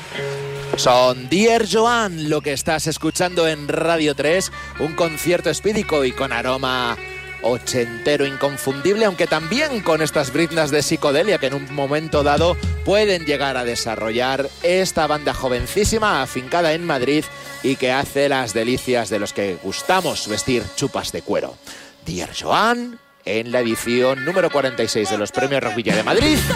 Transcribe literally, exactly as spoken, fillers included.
Son Dear Joan, lo que estás escuchando en Radio tres, un concierto espídico y con aroma ochentero inconfundible, aunque también con estas briznas de psicodelia que en un momento dado pueden llegar a desarrollar esta banda jovencísima afincada en Madrid y que hace las delicias de los que gustamos vestir chupas de cuero. Dear Joan, en la edición número cuarenta y seis de los Premios Rock Villa de Madrid